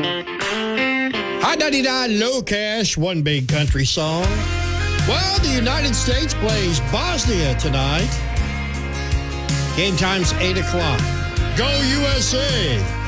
Hot 99 Low Cash, one big country song. Well, the United States plays Bosnia tonight. Game time's 8 o'clock. Go USA!